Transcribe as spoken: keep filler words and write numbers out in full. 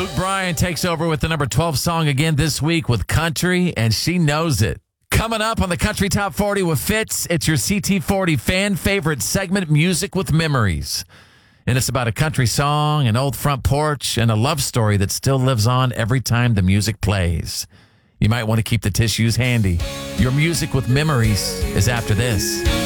Luke Bryan takes over with the number twelve song again this week with Country, and she knows it. Coming up on the Country Top forty with Fitz, it's your C T forty fan favorite segment, Music with Memories. And it's about a country song, an old front porch, and a love story that still lives on every time the music plays. You might want to keep the tissues handy. Your Music with Memories is after this.